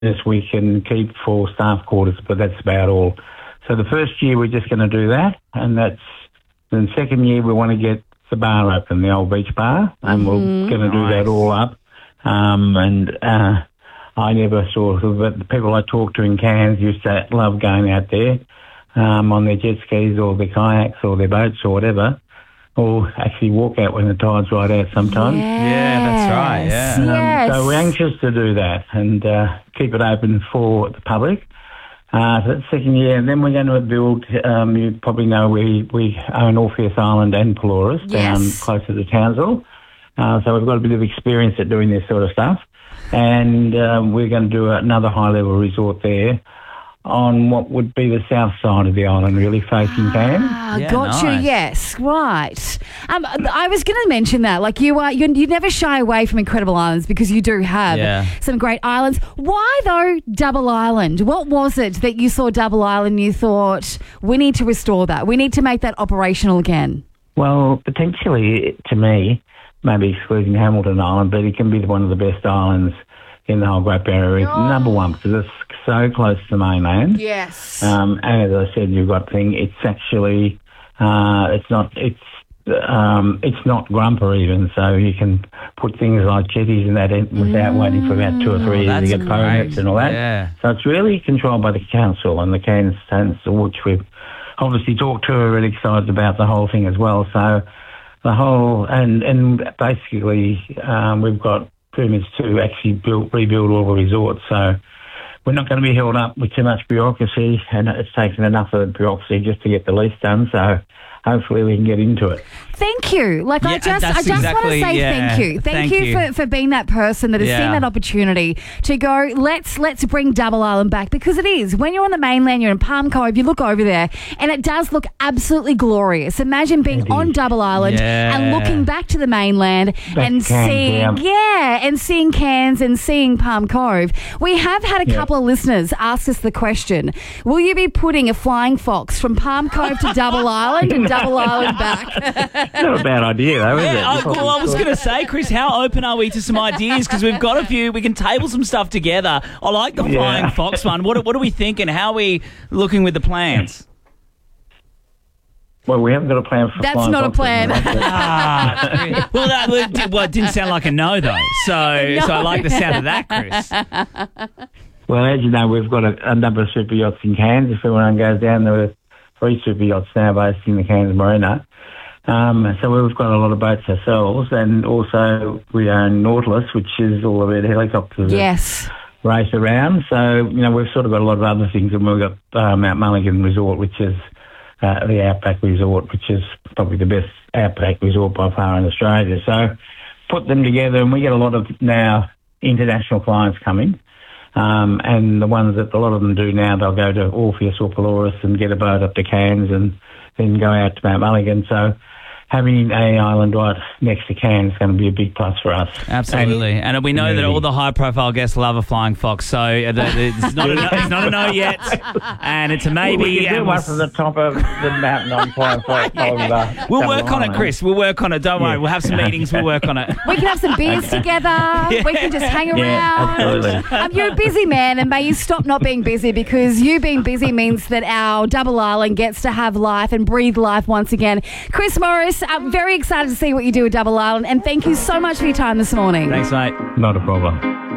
we can keep for staff quarters, but that's about all. So the first year we're just going to do that, and then second year we want to get the bar open, the old beach bar, and we're going to do that all up. I never but the people I talked to in Cairns used to love going out there on their jet skis or their kayaks or their boats or whatever, or actually walk out when the tide's right out sometimes. Yeah, that's right, yeah. Yes. So we're anxious to do that and keep it open for the public. So that's second year, and then we're going to build, you probably know we own Orpheus Island and Pelorus down closer to Townsville. So we've got a bit of experience at doing this sort of stuff. And we're going to do another high-level resort there on what would be the south side of the island, really, facing Cairns. Gotcha, nice. Yes, right. I was going to mention that, like you never shy away from incredible islands because you do have some great islands. Why, though, Double Island? What was it that you saw Double Island and you thought, we need to restore that, we need to make that operational again? Well, potentially, to me, maybe excluding Hamilton Island, but it can be one of the best islands in the whole Great Barrier Reef. Number one, because it's so close to the mainland. Yes. And as I said, you've got thing. It's actually it's not grumper even, so you can put things like jetties and that in without waiting for about 2 or 3 years to get permits and all that. Yeah. So it's really controlled by the council and the Cairns Council, which we've obviously talked to, are really excited about the whole thing as well. So the whole and basically we've got permits to actually rebuild all the resorts. So we're not going to be held up with too much bureaucracy, and it's taken enough of the bureaucracy just to get the lease done. So hopefully we can get into it. Thank you. Like I just want to say thank you. Thank you for being that person that has seen that opportunity to go, let's bring Double Island back, because it is. When you're on the mainland, you're in Palm Cove, you look over there and it does look absolutely glorious. Imagine being on Double Island and looking back to the mainland and seeing Cairns and seeing Palm Cove. We have had a couple of listeners ask us the question, will you be putting a flying fox from Palm Cove to Double Island and Double Island back? Not a bad idea, though, is it? I was going to say, Chris, how open are we to some ideas? Because we've got a few. We can table some stuff together. I like the flying fox one. What are we thinking? How are we looking with the plans? Well, we haven't got a plan for That's flying not a plan. Well, it didn't sound like a no, though. So I like the sound of that, Chris. Well, as you know, we've got a number of super yachts in Cairns. If everyone goes down, there are 3 super yachts now based in the Cairns Marina. So we've got a lot of boats ourselves, and also we own Nautilus, which is all the red helicopters that race around. So, we've sort of got a lot of other things, and we've got Mount Mulligan Resort, which is the Outback Resort, which is probably the best Outback Resort by far in Australia. So put them together, and we get a lot of now international clients coming. And the ones that a lot of them do now, they'll go to Orpheus or Pelorus and get a boat up to Cairns and then go out to Mount Mulligan. So having a island right next to Cairns is going to be a big plus for us. Absolutely. And we know that all the high-profile guests love a flying fox, so it's not a no yet, and it's a maybe. We can do one from the top of the mountain on flying fox. We'll work on it, Chris. We'll work on it. Don't worry. We'll have some meetings. We'll work on it. We can have some beers together. We can just hang around. Yeah, absolutely. You're a busy man, and may you stop not being busy, because you being busy means that our Double Island gets to have life and breathe life once again. Chris Morris, I'm very excited to see what you do with Double Island, and thank you so much for your time this morning. Thanks, mate. Not a problem.